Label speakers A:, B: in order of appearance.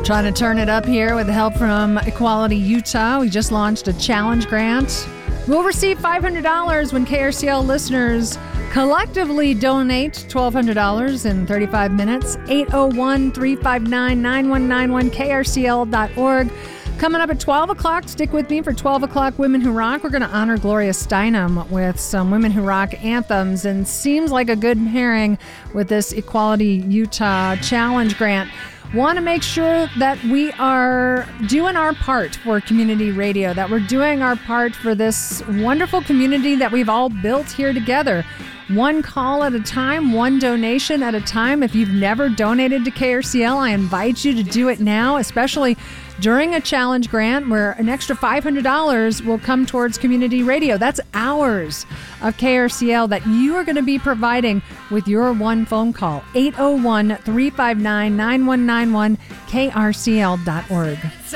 A: Trying to turn it up here with the help from Equality Utah. We just launched a challenge grant. We'll receive $500 when KRCL listeners collectively donate $1,200 in 35 minutes. 801-359-9191, krcl.org. Coming up at 12 o'clock, stick with me for 12 o'clock Women Who Rock. We're going to honor Gloria Steinem with some Women Who Rock anthems, and seems like a good pairing with this Equality Utah challenge grant. Want to make sure that we are doing our part for community radio, that we're doing our part for this wonderful community that we've all built here together. One call at a time, one donation at a time. If you've never donated to KRCL, I invite you to do it now, especially during a challenge grant where an extra $500 will come towards community radio. That's hours of KRCL that you are going to be providing with your one phone call. 801-359-9191, krcl.org.